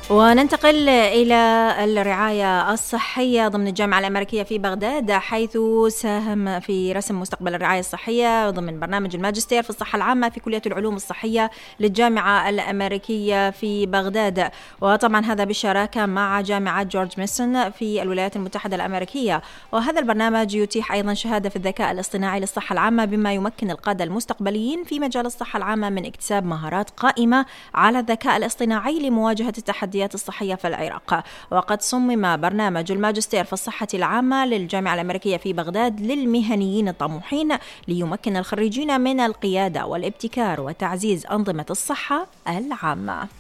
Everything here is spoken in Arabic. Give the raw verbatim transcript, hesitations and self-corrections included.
وننتقل إلى الرعاية الصحية ضمن الجامعة الأمريكية في بغداد، حيث ساهم في رسم مستقبل الرعاية الصحية ضمن برنامج الماجستير في الصحة العامة في كلية العلوم الصحية للجامعة الأمريكية في بغداد. وطبعا هذا بالشراكة مع جامعة جورج ميسون في الولايات المتحدة الأمريكية. وهذا البرنامج يتيح أيضا شهادة في الذكاء الاصطناعي للصحة العامة، بما يمكن القادة المستقبليين في مجال الصحة العامة من اكتساب مهارات قائمة على الذكاء الاصطناعي لمواجهة التحديات الصحية في العراق. وقد صمم برنامج الماجستير في الصحة العامة للجامعة الأمريكية في بغداد للمهنيين الطموحين، ليمكن الخريجين من القيادة والابتكار وتعزيز أنظمة الصحة العامة.